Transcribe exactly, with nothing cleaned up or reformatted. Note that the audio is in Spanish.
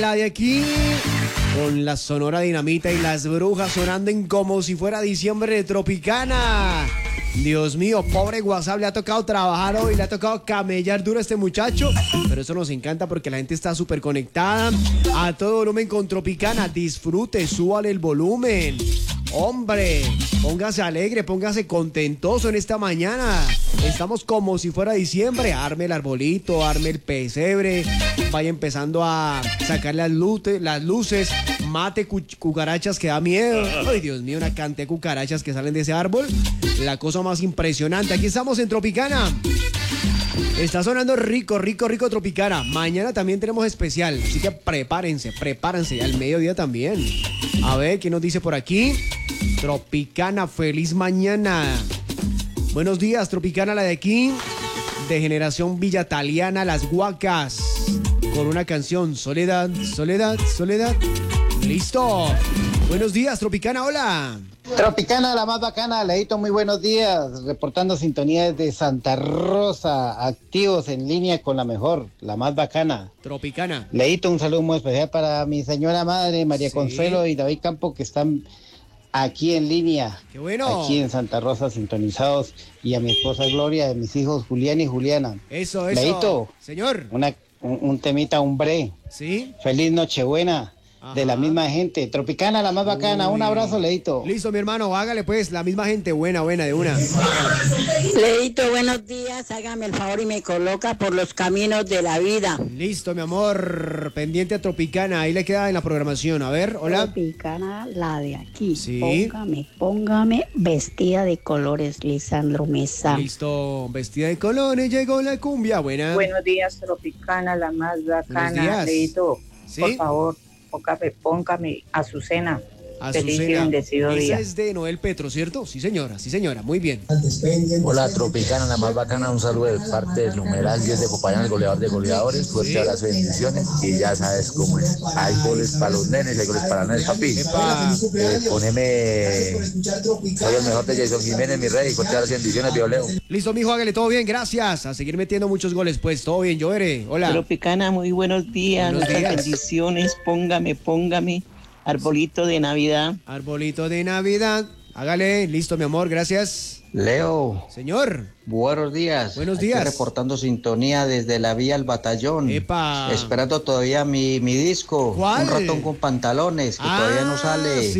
La de aquí, con la Sonora Dinamita y las Brujas sonando en como si fuera diciembre de Tropicana. Dios mío, pobre WhatsApp, le ha tocado trabajar hoy, le ha tocado camellar duro a este muchacho, pero eso nos encanta porque la gente está súper conectada a todo volumen con Tropicana. Disfrute, súbale el volumen. Hombre, póngase alegre, póngase contentoso en esta mañana. Estamos como si fuera diciembre. Arme el arbolito, arme el pesebre, vaya empezando a sacar las luces, las luces, mate cu cucarachas que da miedo. Ay, Dios mío, una cantidad de cucarachas que salen de ese árbol. La cosa más impresionante. Aquí estamos en Tropicana. Está sonando rico, rico, rico Tropicana. Mañana también tenemos especial, así que prepárense, prepárense. Y al mediodía también. A ver, ¿qué nos dice por aquí? Tropicana, feliz mañana. Buenos días, Tropicana, la de aquí, de Generación Villataliana, Las Huacas, con una canción, Soledad, Soledad, Soledad. Listo. Buenos días, Tropicana, hola. Tropicana, la más bacana, Leito, muy buenos días, reportando sintonía desde Santa Rosa, activos en línea con la mejor, la más bacana. Tropicana. Leito, un saludo muy especial para mi señora madre, María sí. Consuelo y David Campo, que están aquí en línea. ¡Qué bueno! Aquí en Santa Rosa, sintonizados, y a mi esposa Gloria, a mis hijos Julián y Juliana. Eso, eso. Leito. Señor. Una, un, un temita, un bre. Sí. Feliz Nochebuena. Ajá. De la misma gente. Tropicana, la más bacana. Uy. Un abrazo, Leito. Listo, mi hermano, hágale pues, la misma gente, buena, buena, de una. Leito, buenos días, hágame el favor y me coloca por los caminos de la vida. Listo, mi amor, pendiente a Tropicana, ahí le queda en la programación. A ver, hola. Tropicana, la de aquí. Sí. Póngame, póngame vestida de colores, Lisandro Mesa. Listo, vestida de colores, llegó la cumbia, buena. Buenos días, Tropicana, la más bacana. Leito, ¿sí? Por favor. Póngame, póngame Azucena. Azucena. Feliz y bendecido Esa día. es de Noel Petro, ¿cierto? Sí, señora, sí, señora, muy bien. Hola, Tropicana, la más bacana, un saludo de parte del numeral diez de Popayán, el goleador de goleadores. Fuerte sí. Abrazo, bendiciones, y ya sabes cómo es. Hay goles para los nenes, hay goles para las nenes, papi. Eh, poneme, soy el mejor de Jason Jiménez, mi rey. Fuerte abrazo, bendiciones, Violeo. Listo, mijo, hágale todo bien, gracias. A seguir metiendo muchos goles, pues, todo bien, lloveré. Hola. Tropicana, muy buenos días, buenos días. Bendiciones, póngame, póngame. Arbolito de Navidad. Arbolito de Navidad. Hágale. Listo, mi amor. Gracias. Leo. Señor. Buenos días. Buenos días. Aquí reportando sintonía desde la vía al batallón. Epa. Esperando todavía mi, mi disco. ¿Cuál? Un ratón con pantalones, que ah, todavía no sale. Sí.